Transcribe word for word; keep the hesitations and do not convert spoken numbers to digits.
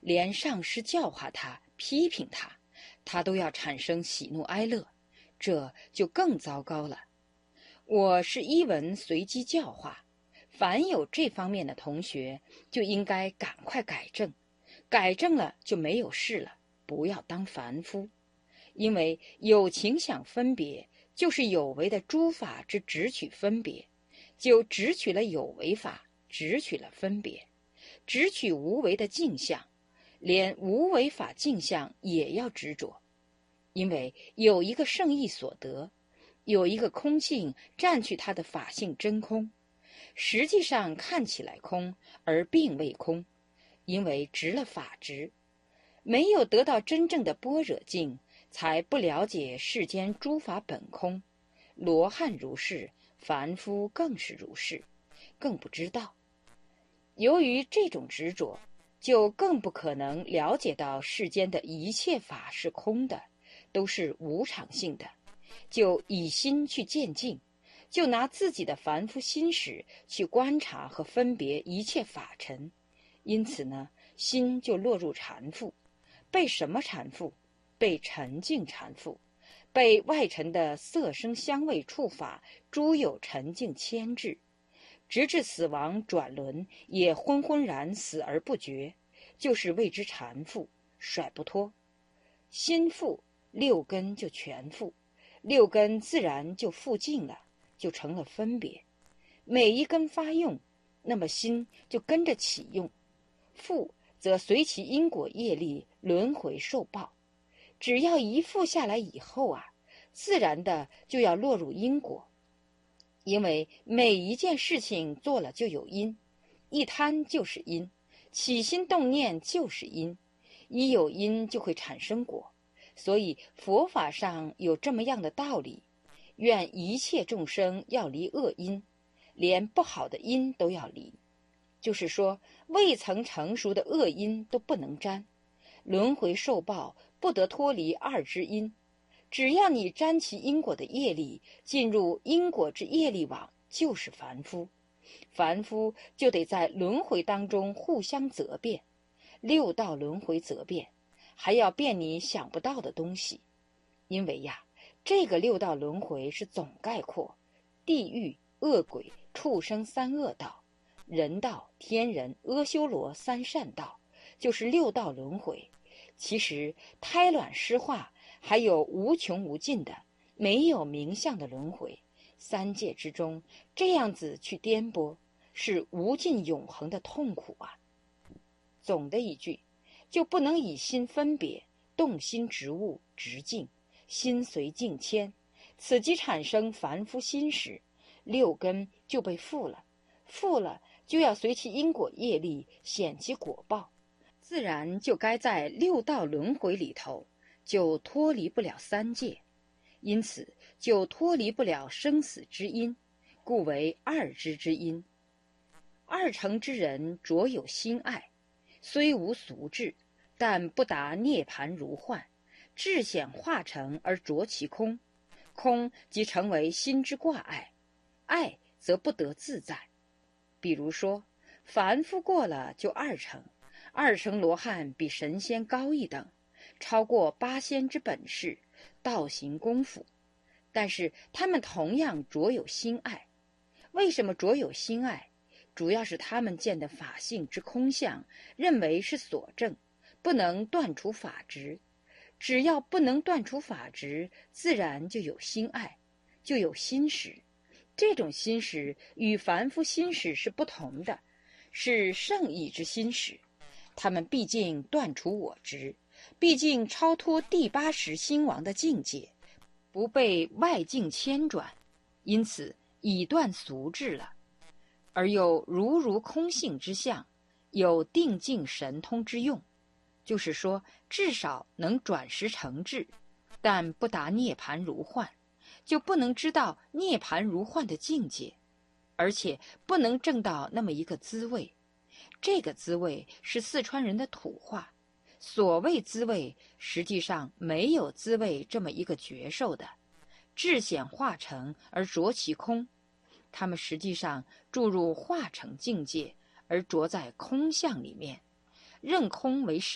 连上师教化他、批评他，他都要产生喜怒哀乐，这就更糟糕了。我是依文随机教化，凡有这方面的同学，就应该赶快改正，改正了就没有事了，不要当凡夫。因为有情想分别，就是有为的诸法之执取分别，就执取了有为法，执取了分别，执取无为的镜像，连无为法镜像也要执着。因为有一个圣意所得，有一个空性占据它的法性真空，实际上看起来空而并未空，因为执了法执，没有得到真正的般若境，才不了解世间诸法本空。罗汉如是，凡夫更是如是，更不知道。由于这种执着，就更不可能了解到世间的一切法是空的，都是无常性的，就以心去见境，就拿自己的凡夫心识去观察和分别一切法尘，因此呢，心就落入缠缚。被什么缠缚？被沉静缠缚，被外尘的色声香味触法诸有沉静牵制，直至死亡转轮也昏昏然死而不觉，就是谓之缠缚，甩不脱。心缚，六根就全缚，六根自然就缚尽了，就成了分别。每一根发用，那么心就跟着起用，缚则随其因果业力轮回受报。只要一缚下来以后啊，自然的就要落入因果。因为每一件事情做了就有因，一贪就是因，起心动念就是因，一有因就会产生果。所以佛法上有这么样的道理，愿一切众生要离恶因，连不好的因都要离。就是说，未曾成熟的恶因都不能沾，轮回受报不得脱离二之因。只要你沾其因果的业力，进入因果之业力网，就是凡夫。凡夫就得在轮回当中互相责辩，六道轮回责辩，还要辩你想不到的东西。因为呀，这个六道轮回是总概括，地狱、恶鬼、畜生三恶道，人道、天人、阿修罗三善道，就是六道轮回。其实胎卵湿化还有无穷无尽的没有名相的轮回，三界之中这样子去颠簸，是无尽永恒的痛苦啊。总的一句，就不能以心分别，动心执物执境，心随境迁，此即产生凡夫心识，六根就被缚了，缚了就要随其因果业力显其果报，自然就该在六道轮回里头，就脱离不了三界，因此就脱离不了生死之因，故为二支之因。二乘之人着有心爱，虽无俗智，但不达涅盘如幻，智显化成而着其空，空即成为心之挂碍，爱则不得自在。比如说，凡夫过了就二乘，二乘罗汉比神仙高一等，超过八仙之本事，道行功夫，但是他们同样着有心爱。为什么着有心爱？主要是他们见的法性之空相，认为是所证，不能断除法执。只要不能断除法执，自然就有心爱，就有心识。这种心识与凡夫心识是不同的，是圣意之心识。他们毕竟断除我执，毕竟超脱第八识心王的境界，不被外境牵转，因此已断俗智了，而又如如空性之相，有定境神通之用。就是说，至少能转识成智，但不达涅盘如幻，就不能知道涅盘如幻的境界，而且不能证到那么一个滋味。这个滋味是四川人的土话，所谓滋味，实际上没有滋味这么一个觉受的，智显化成而着其空，他们实际上注入化成境界，而着在空相里面，认空为实